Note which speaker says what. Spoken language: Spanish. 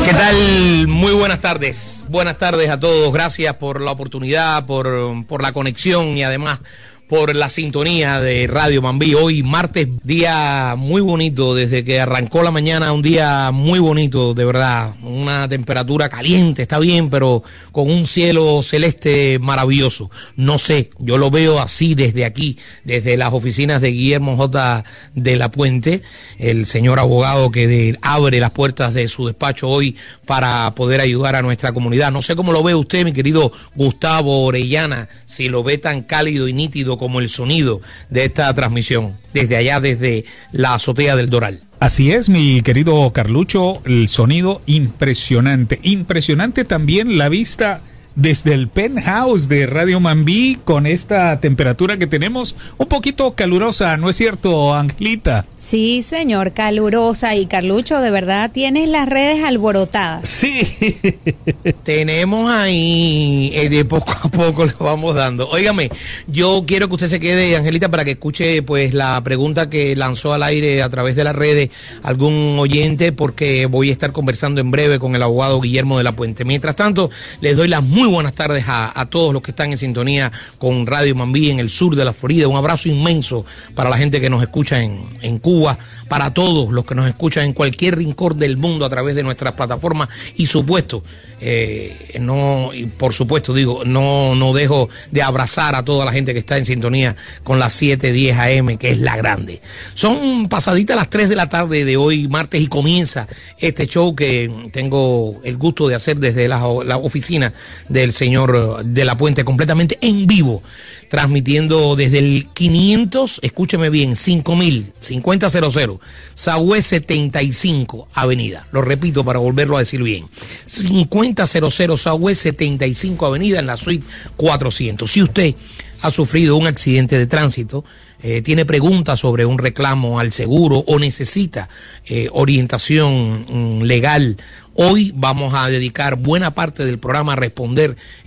Speaker 1: ¿Qué tal? Muy buenas tardes. Buenas tardes a todos. Gracias por la oportunidad, por la conexión y además por la sintonía de Radio Mambí. Hoy martes, día muy bonito, desde que arrancó la mañana, un día muy bonito, de verdad. Una temperatura caliente, está bien, pero con un cielo celeste maravilloso. No sé, yo lo veo así desde aquí, desde las oficinas de Guillermo J. de la Puente, el señor abogado que abre las puertas de su despacho hoy para poder ayudar a nuestra comunidad. No sé cómo lo ve usted, mi querido Gustavo Orellana, si lo ve tan cálido y nítido como el sonido de esta transmisión, desde allá, desde la azotea del Doral.
Speaker 2: Así es, mi querido Carlucho, el sonido impresionante. Impresionante también la vista desde el penthouse de Radio Mambí, con esta temperatura que tenemos, un poquito calurosa, ¿no es cierto, Angelita?
Speaker 3: Sí, señor, calurosa. Y Carlucho, de verdad, tienes las redes alborotadas.
Speaker 2: Sí.
Speaker 1: Tenemos ahí, de poco a poco le vamos dando. Óigame, yo quiero que usted se quede, Angelita, para que escuche pues la pregunta que lanzó al aire a través de las redes algún oyente, porque voy a estar conversando en breve con el abogado Guillermo de la Puente. Mientras tanto, les doy las muy buenas tardes a todos los que están en sintonía con Radio Mambí en el sur de la Florida. Un abrazo inmenso para la gente que nos escucha en Cuba, para todos los que nos escuchan en cualquier rincón del mundo a través de nuestras plataformas y supuesto, por supuesto digo, no dejo de abrazar a toda la gente que está en sintonía con las 7:10 AM, que es la grande. Son pasaditas las 3 de la tarde de hoy martes y comienza este show que tengo el gusto de hacer desde la oficina del señor de la Puente, completamente en vivo, transmitiendo desde el 500, escúcheme bien, 5000, 5000, Sahué 75 Avenida. Lo repito para volverlo a decir bien. 5000 Sahué 75 Avenida, en la suite 400. Si usted ha sufrido un accidente de tránsito, tiene preguntas sobre un reclamo al seguro o necesita orientación legal, hoy vamos a dedicar buena parte del programa a responder